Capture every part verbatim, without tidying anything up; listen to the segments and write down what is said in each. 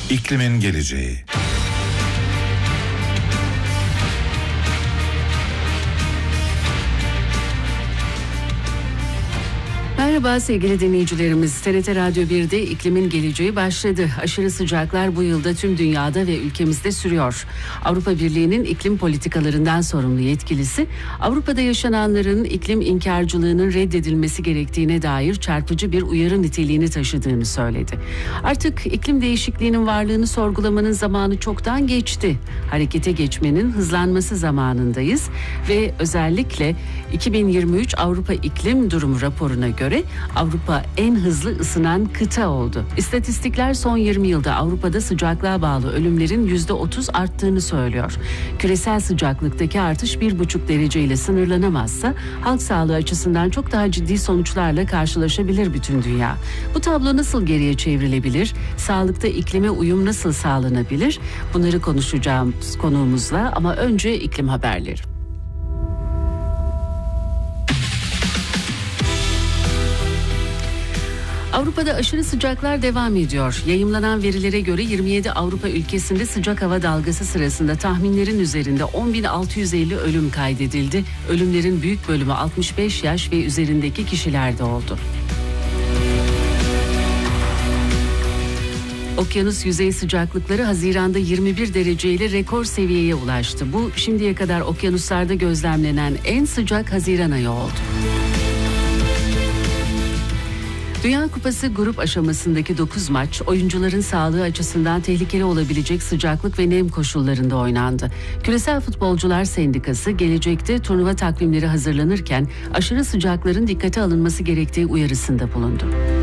İklimin geleceği. Merhaba sevgili dinleyicilerimiz. T R T Radyo bir'de iklimin geleceği başladı. Aşırı sıcaklar bu yılda tüm dünyada ve ülkemizde sürüyor. Avrupa Birliği'nin iklim politikalarından sorumlu yetkilisi, Avrupa'da yaşananların iklim inkarcılığının reddedilmesi gerektiğine dair çarpıcı bir uyarı niteliğini taşıdığını söyledi. Artık iklim değişikliğinin varlığını sorgulamanın zamanı çoktan geçti. Harekete geçmenin hızlanması zamanındayız ve özellikle iki bin yirmi üç Avrupa İklim Durumu raporuna göre Avrupa en hızlı ısınan kıta oldu. İstatistikler son yirmi yılda Avrupa'da sıcaklığa bağlı ölümlerin yüzde otuz arttığını söylüyor. Küresel sıcaklıktaki artış bir buçuk dereceyle sınırlanamazsa halk sağlığı açısından çok daha ciddi sonuçlarla karşılaşabilir bütün dünya. Bu tablo nasıl geriye çevrilebilir? Sağlıkta iklime uyum nasıl sağlanabilir? Bunları konuşacağımız konuğumuzla ama önce iklim haberleri. Avrupa'da aşırı sıcaklar devam ediyor. Yayımlanan verilere göre yirmi yedi Avrupa ülkesinde sıcak hava dalgası sırasında tahminlerin üzerinde on bin altı yüz elli ölüm kaydedildi. Ölümlerin büyük bölümü altmış beş yaş ve üzerindeki kişilerde oldu. Okyanus yüzey sıcaklıkları Haziran'da yirmi bir dereceyle rekor seviyeye ulaştı. Bu şimdiye kadar okyanuslarda gözlemlenen en sıcak Haziran ayı oldu. Dünya Kupası grup aşamasındaki dokuz maç oyuncuların sağlığı açısından tehlikeli olabilecek sıcaklık ve nem koşullarında oynandı. Küresel Futbolcular Sendikası gelecekte turnuva takvimleri hazırlanırken aşırı sıcakların dikkate alınması gerektiği uyarısında bulundu.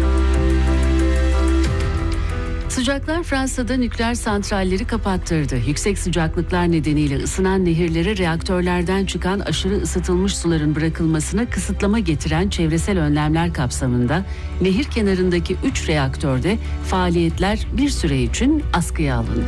Sıcaklar Fransa'da nükleer santralleri kapattırdı. Yüksek sıcaklıklar nedeniyle ısınan nehirlere reaktörlerden çıkan aşırı ısıtılmış suların bırakılmasına kısıtlama getiren çevresel önlemler kapsamında nehir kenarındaki üç reaktörde faaliyetler bir süre için askıya alındı.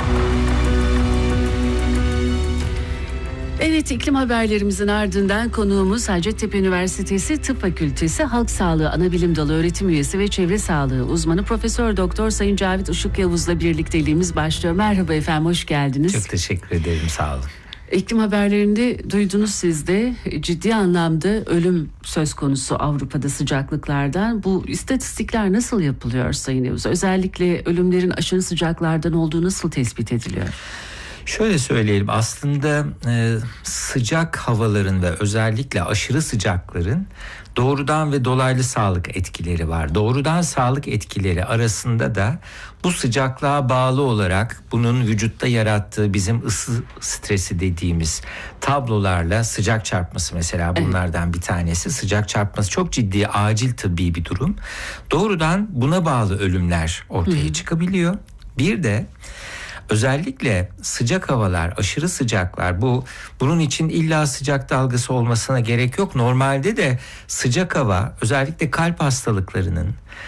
Evet, iklim haberlerimizin ardından konuğumuz Hacettepe Üniversitesi Tıp Fakültesi Halk Sağlığı Anabilim Dalı öğretim üyesi ve çevre sağlığı uzmanı Profesör Doktor Sayın Cavit Işık Yavuz'la birlikteliğimiz başlıyor. Merhaba efendim, hoş geldiniz. Çok teşekkür ederim, sağ olun. İklim haberlerinde duydunuz siz de, ciddi anlamda ölüm söz konusu Avrupa'da sıcaklıklardan. Bu istatistikler nasıl yapılıyor Sayın Yavuz? Özellikle ölümlerin aşırı sıcaklardan olduğu nasıl tespit ediliyor? Şöyle söyleyelim, aslında e, sıcak havaların ve özellikle aşırı sıcakların doğrudan ve dolaylı sağlık etkileri var. Doğrudan sağlık etkileri arasında da bu sıcaklığa bağlı olarak bunun vücutta yarattığı bizim ısı stresi dediğimiz tablolarla sıcak çarpması mesela bunlardan bir tanesi. Sıcak çarpması çok ciddi, acil tıbbi bir durum. Doğrudan buna bağlı ölümler ortaya Hı. çıkabiliyor. Bir de özellikle sıcak havalar, aşırı sıcaklar, bu bunun için illa sıcak dalgası olmasına gerek yok. Normalde de sıcak hava özellikle kalp hastalıklarının,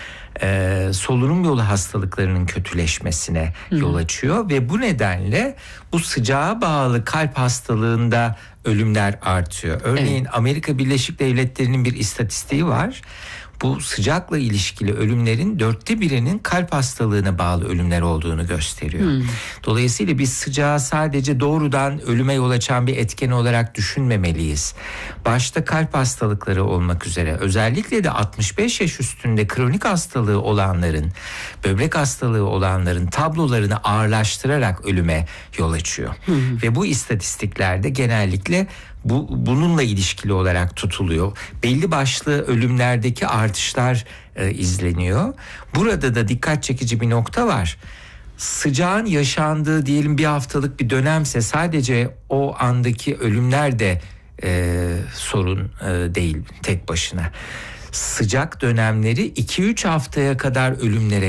e, solunum yolu hastalıklarının kötüleşmesine Hı. yol açıyor ve bu nedenle bu sıcağa bağlı kalp hastalığında ölümler artıyor. Örneğin evet. Amerika Birleşik Devletleri'nin bir istatistiği var. Bu sıcakla ilişkili ölümlerin dörtte birinin kalp hastalığına bağlı ölümler olduğunu gösteriyor. Hmm. Dolayısıyla biz sıcağı sadece doğrudan ölüme yol açan bir etken olarak düşünmemeliyiz. Başta kalp hastalıkları olmak üzere özellikle de altmış beş yaş üstünde kronik hastalığı olanların, böbrek hastalığı olanların tablolarını ağırlaştırarak ölüme yol açıyor. Hmm. Ve bu istatistiklerde genellikle Bu, bununla ilişkili olarak tutuluyor. Belli başlı ölümlerdeki artışlar e, izleniyor. Burada da dikkat çekici bir nokta var. Sıcağın yaşandığı diyelim bir haftalık bir dönemse sadece o andaki ölümler de e, sorun e, değil tek başına. Sıcak dönemleri iki üç haftaya kadar ölümlere